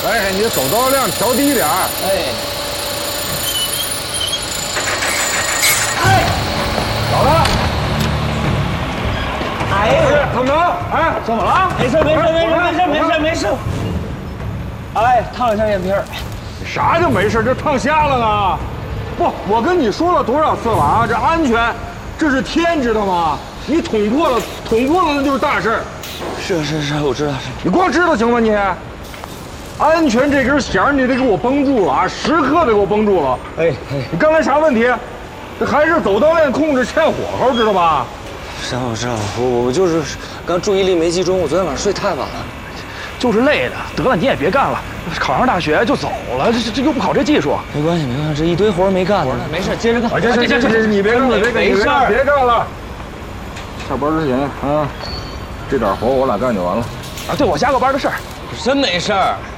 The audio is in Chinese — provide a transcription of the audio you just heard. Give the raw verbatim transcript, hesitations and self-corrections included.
哎，你走道量调低点儿。 哎。 哎，好了。 哎， 怎么着？哎，怎么了？ 没事没事没事没事没事没事。哎，烫一下眼皮儿。 啥就没事？这烫瞎了呢？不，我跟你说了多少次了啊？这安全，这是天，知道吗？你捅破了，捅破了那就是大事。 是是是，我知道是。 你光知道行吗你？安全这根弦你得给我绷住了啊！时刻得给我绷住了。 哎哎， 你刚才啥问题？这还是走道链控制欠火候，知道吧？ 知道我知道，我我就是刚注意力没集中，我昨天晚上睡太晚了。 就是累的，得了，你也别干了，考上大学就走了，这这这又不考这技术。 没关系没关系，这一堆活没干呢。没事，接着干。 这这这这，你别干了，别干， 没事， 别干了。下班之前啊，这点活我俩干就完了。 啊，对我加个班的事儿。 真没事儿。